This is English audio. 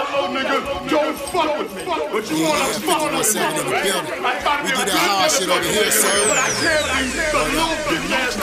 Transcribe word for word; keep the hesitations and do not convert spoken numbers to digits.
Buffalo nigga, don't fuck with me. But you wanna fuck with me. We do that hard shit over here, sir. But I tell you, the little bitch ass